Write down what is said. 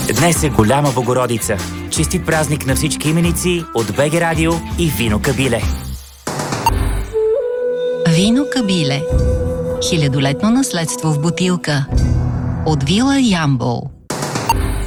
Днес е голяма Богородица. Честит празник на всички именици от БГ Радио и Вино Кабиле. Вино Кабиле. Хилядолетно наследство в бутилка. От вила Ямбол.